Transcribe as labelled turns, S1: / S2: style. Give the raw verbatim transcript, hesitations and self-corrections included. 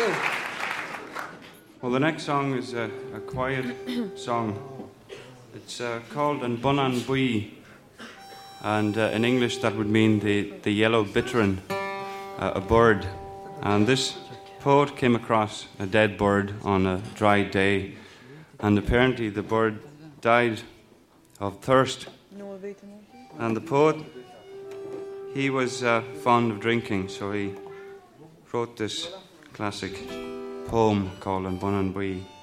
S1: Well, the next song is a, a quiet song. It's uh, called An Bunan Bui, and uh, in English that would mean the, the yellow bitterin, uh, a bird. And this poet came across a dead bird on a dry day, and apparently the bird died of thirst. And the poet, he was uh, fond of drinking, so he wrote this classic poem called An Bunan Bui.